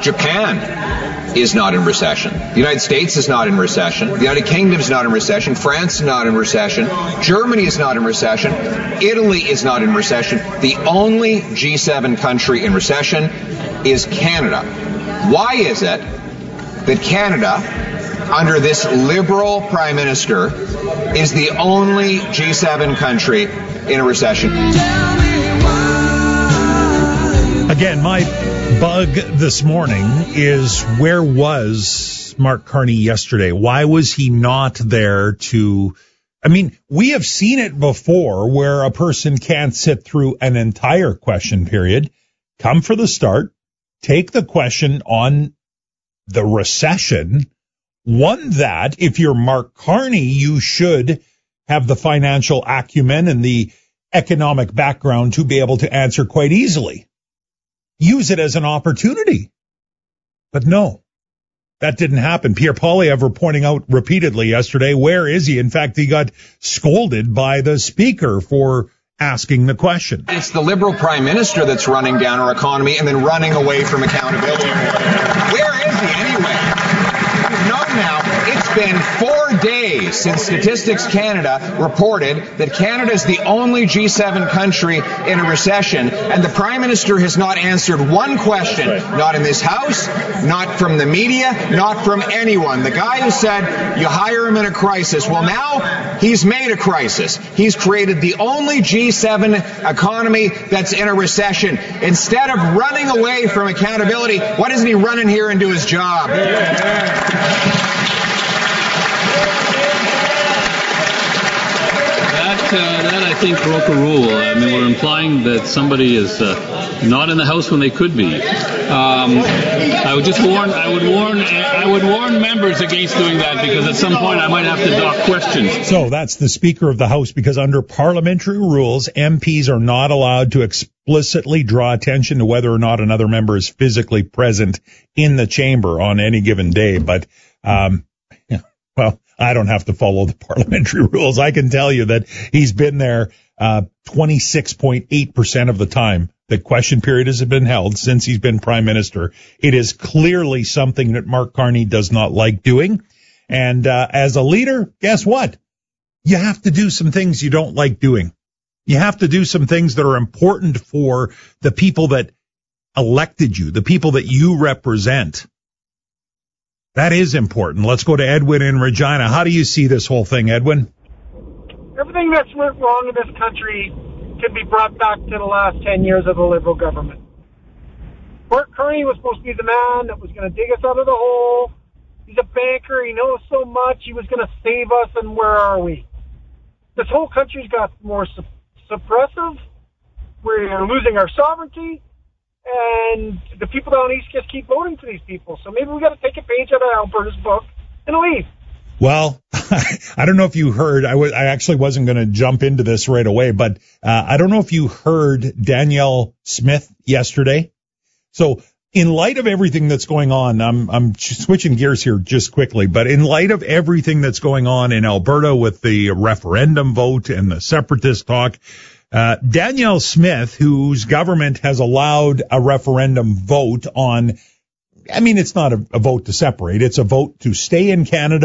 Japan is not in recession. The United States is not in recession. The United Kingdom is not in recession. France is not in recession. Germany is not in recession. Italy is not in recession. The only G7 country in recession is Canada. Why is it that Canada, under this Liberal Prime Minister, is the only G7 country in a recession? Again, my bug this morning is, where was Mark Carney yesterday? Why was he not there to... I mean, we have seen it before where a person can't sit through an entire question period, come for the start, take the question on the recession, one that, if you're Mark Carney, you should have the financial acumen and the economic background to be able to answer quite easily. Use it as an opportunity. But no, that didn't happen. Pierre Poilievre pointing out repeatedly yesterday, where is he? In fact, he got scolded by the speaker for asking the question. It's the Liberal Prime Minister that's running down our economy and then running away from accountability. Where is he anyway? No, now, it's been 4 days since Statistics Canada reported that Canada is the only G7 country in a recession, and the Prime Minister has not answered one question, not in this House, not from the media, not from anyone. The guy who said you hire him in a crisis, well, now he's made a crisis. He's created the only G7 economy that's in a recession. Instead of running away from accountability, why doesn't he run in here and do his job? That I think broke a rule. I mean, we're implying that somebody is not in the House when they could be. I would warn members against doing that, because at some point I might have to dock questions. So that's the Speaker of the House, because under parliamentary rules, MPs are not allowed to explicitly draw attention to whether or not another member is physically present in the chamber on any given day. But, well, I don't have to follow the parliamentary rules. I can tell you that he's been there 26.8% of the time that question period has been held since he's been Prime Minister. It is clearly something that Mark Carney does not like doing. And as a leader, guess what? You have to do some things you don't like doing. You have to do some things that are important for the people that elected you, the people that you represent. That is important. Let's go to Edwin in Regina. How do you see this whole thing, Edwin? Everything that's went wrong in this country can be brought back to the last 10 years of the Liberal government. Mark Carney was supposed to be the man that was going to dig us out of the hole. He's a banker. He knows so much. He was going to save us, and where are we? This whole country's got more suppressive. We're losing our sovereignty. And the people down east just keep voting for these people. So maybe we got to take a page out of Alberta's book and leave. Well, I don't know if you heard, I actually wasn't going to jump into this right away, but I don't know if you heard Danielle Smith yesterday. So in light of everything that's going on, I'm switching gears here just quickly, but in light of everything that's going on in Alberta with the referendum vote and the separatist talk, Danielle Smith, whose government has allowed a referendum vote on, I mean, it's not a vote to separate, it's a vote to stay in Canada